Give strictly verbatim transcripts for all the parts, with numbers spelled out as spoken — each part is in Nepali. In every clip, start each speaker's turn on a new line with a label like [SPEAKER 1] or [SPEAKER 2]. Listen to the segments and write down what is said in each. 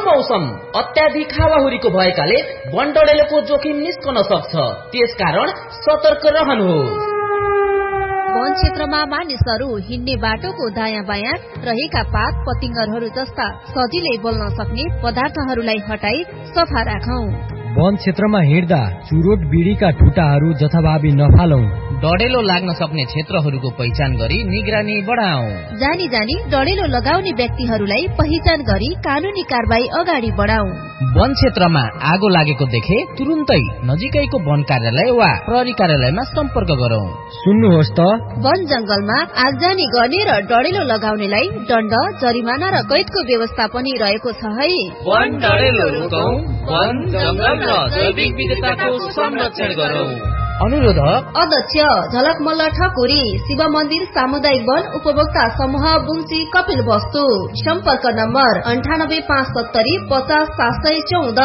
[SPEAKER 1] मौसम अत्याधिक हावाहुरीको भएकाले वनडडेलोको जोखिम निस्कन सक्छ, त्यसकारण सतर्क रहनुहोस्।
[SPEAKER 2] वन क्षेत्रमा मानिसहरू हिँड्ने बाटोको दायाँ बायाँ रहेका पात पतिंगरहरू जस्ता सजिलै बोल्न सक्ने पदार्थहरूलाई हटाई सफा राखौं।
[SPEAKER 3] वन क्षेत्रमा हिँड्दा चुरोट बिडीका ठुटाहरू जथाभावी नफालौं।
[SPEAKER 1] डडेलो लाग्न सक्ने क्षेत्रहरूको पहिचान गरी निगरानी बढाऊ।
[SPEAKER 2] जानी जानी डडेलो लगाउने व्यक्तिहरूलाई पहिचान गरी कानूनी कारबाही अगाडि बढाऊ।
[SPEAKER 1] वन क्षेत्रमा आगो लागेको देखे तुरुन्तै नजिकैको वन कार्यालय वा प्रहरी कार्यालयमा सम्पर्क गरौं।
[SPEAKER 3] सुन्नुहोस् त,
[SPEAKER 2] वन जंगलमा आगजानी गर्ने र डडेलो लगाउनेलाई दण्ड, जरिमाना र कैदको व्यवस्था पनि रहेको छ है।
[SPEAKER 1] वन डडेलो रोकौं, वन जंगल र जैविक विविधताको संरक्षण गरौं। अनुरोध
[SPEAKER 2] अध्यक्ष झलकमल्ल ठकुरी, शिव मन्दिर सामुदायिक वन उपभोक्ता समूह बुङ्ची कपिल वस्तु। सम्पर्क नम्बर अन्ठानब्बे पाँच सत्तरी पचास सात सय चौध।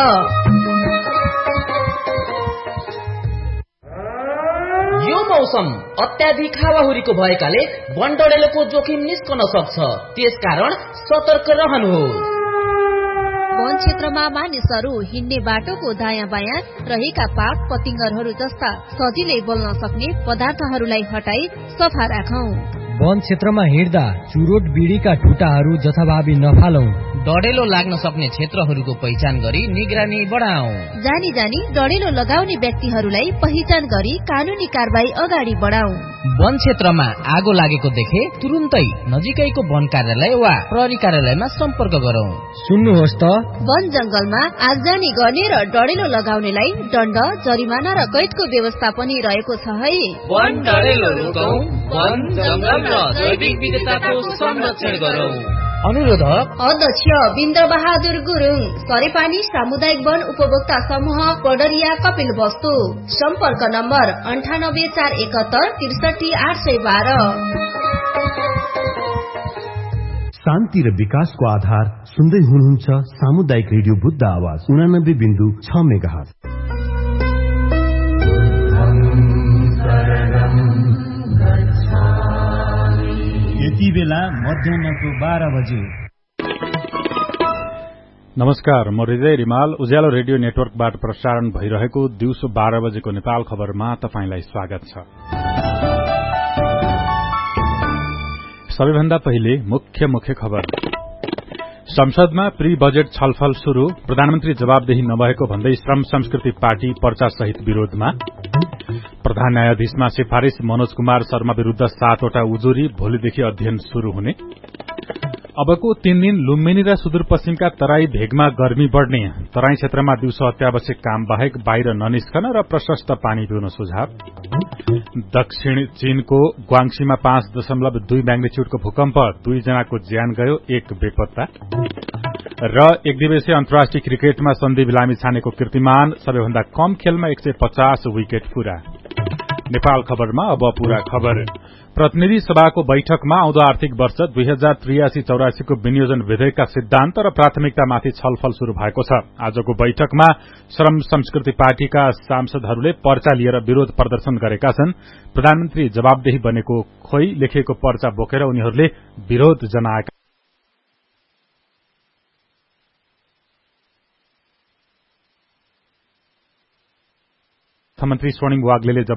[SPEAKER 1] यो मौसम अत्याधिक हावाहुरीको भएकाले वनडडेलोको जोखिम निस्कन सक्छ, त्यसकारण सतर्क रहनुहोस्।
[SPEAKER 2] वन क्षेत्रमा मानिसहरू हिँड्ने बाटोको दायाँ बायाँ रहेका पात पतिंगरहरू जस्ता सजिलै बोल्न सक्ने पदार्थहरूलाई हटाई सफा राखौं।
[SPEAKER 3] वन क्षेत्रमा हिँड्दा चुरोट बिडीका ठुटाहरू जथाभावी नफालौं।
[SPEAKER 1] डडेलो लाग्न सक्ने क्षेत्रहरूको पहिचान गरी निगरानी बढाऊ।
[SPEAKER 2] जानी जानी डडेलो लगाउने व्यक्तिहरूलाई पहिचान गरी कानूनी कारबाही अगाडि बढाऊ।
[SPEAKER 1] वन क्षेत्रमा आगो लागेको देखे तुरुन्तै नजिकैको वन कार्यालय वा प्रहरी कार्यालयमा सम्पर्क गरौं।
[SPEAKER 3] सुन्नुहोस् त,
[SPEAKER 2] वन जंगलमा आगजानी गर्ने र डडेलो लगाउनेलाई दण्ड, जरिमाना र कैदको व्यवस्था पनि रहेको छ है।
[SPEAKER 1] वन डडेलो रोकौं, वन जंगल र जैविक विविधताको संरक्षण गरौं। अनुरोध
[SPEAKER 2] अध्यक्ष बिन्द्र बहादुर गुरुङ, सरेपानी सामुदायिक वन उपभोक्ता समूह पडरिया कपिल वस्तु। सम्पर्क नम्बर अन्ठानब्बे चार एकहत्तर त्रिसठी आठ सय बाह्र।
[SPEAKER 4] शान्ति र विकासको आधार सुन्दै हुनुहुन्छ सामुदायिक रेडियो बुद्ध आवाज उनानब्बे बिन्दु छ मेगाहर्ज।
[SPEAKER 5] यति बेला मध्याहको बाह्र बजे।
[SPEAKER 6] नमस्कार, म हृदय रिमाल। उज्यालो रेडियो नेटवर्कबाट प्रसारण भइरहेको दिउँसो बाह्र बजेको नेपाल खबरमा तपाईंलाई स्वागत छ। सबैभन्दा पहिले मुख्य मुख्य खबर। संसदमा प्री बजेट छलफल शुरू, प्रधानमन्त्री जवाबदेही नभएको भन्दै श्रम संस्कृति पार्टी पर्चा सहित विरोधमा। प्रधान न्यायाधीशमा सिफारिश, मनोज कुमार शर्मा विरूद्ध सातवटा उजुरी, भोलिदेखि अध्ययन शुरू हुने। अबको तीन दिन लुम्बिनी र सुदूरपश्चिमका तराई भेगमा गर्मी बढ़ने, तराई क्षेत्रमा दिउँसो अत्यावश्यक काम बाहेक बाहिर ननिस्कन र प्रशस्त पानी पिउन सुझाव। दक्षिण चीनको ग्वाङसीमा पाँच दशमलव दुई म्याग्निच्युडको भूकम्प, दुईजनाको ज्यान गयो, एक बेपत्ता। र एक दिवसीय अन्तर्राष्ट्रिय क्रिकेटमा सन्दीप लामिछानेको कीर्तिमान, सबैभन्दा कम खेलमा एक सय पचास विकेट पूरा। नेपाल खबरमा अब पूरा खबर। प्रतिनिधि सभाको बैठकमा आउँदो आर्थिक वर्ष दुई हजार त्रियासी चौरासीको विनियोजन विधेयकका सिद्धान्त र प्राथमिकतामाथि छलफल शुरू भएको छ। आजको बैठकमा श्रम संस्कृति पार्टीका सांसदहरूले पर्चा लिएर विरोध प्रदर्शन गरेका छन्। प्रधानमन्त्री जवाबदेही बनेको खोइ लेखिएको पर्चा बोकेर उनीहरूले विरोध जनाएका अर्थमन्त्री स्वर्णिम वाग्लेले